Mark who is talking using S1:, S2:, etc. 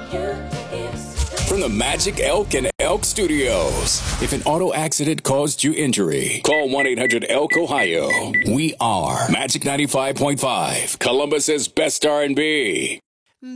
S1: From the Magic Elk and Elk Studios. If an auto accident caused you injury, call 1-800-ELK-OHIO. We are Magic 95.5, Columbus's best R&B.